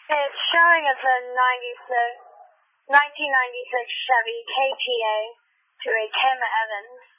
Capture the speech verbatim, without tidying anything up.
It's showing as a nineteen ninety-six Chevy K T A to a Kim Evans.